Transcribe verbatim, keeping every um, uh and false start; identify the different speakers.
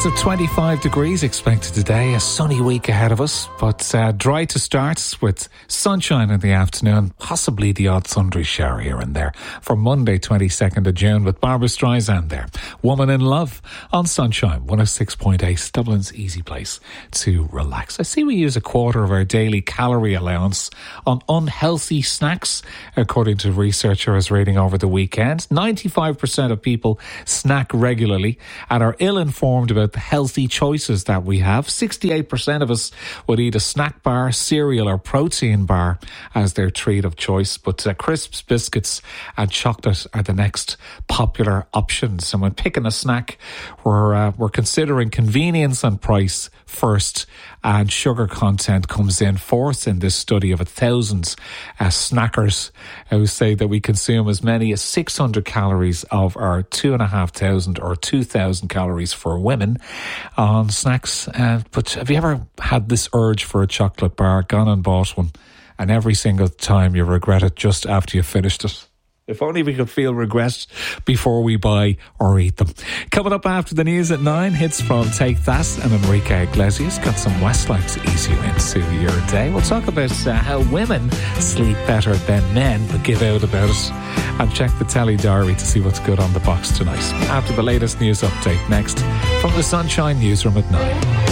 Speaker 1: Highs of twenty-five degrees expected today. A sunny week ahead of us, but uh, dry to start with sunshine in the afternoon, possibly the odd thundery shower here and there. For Monday, twenty-second of June, with Barbara Streisand there. Woman in Love on Sunshine, one oh six point eight, Dublin's easy place to relax. I see we use a quarter of our daily calorie allowance on unhealthy snacks, according to research I was reading over the weekend. ninety-five percent of people snack regularly and are ill-informed about the healthy choices that we have. sixty-eight percent of us would eat a snack bar, cereal or protein bar as their treat of choice, but uh, crisps, biscuits and chocolate are the next popular options. And when picking a snack, we're, uh, we're considering convenience and price first, and sugar content comes in fourth in this study of a thousand uh, snackers who say that we consume as many as six hundred calories of our two and a half thousand or two thousand calories for women on snacks. Uh, but have you ever had this urge for a chocolate bar, gone and bought one, and every single time you regret it just after you finished it? If only we could feel regret before we buy or eat them. Coming up after the news at nine, hits from Take That and Enrique Iglesias. Got some Westlife to ease you into your day. We'll talk about uh, how women sleep better than men, but give out about it. And check the telly diary to see what's good on the box tonight. After the latest news update next from the Sunshine Newsroom at nine.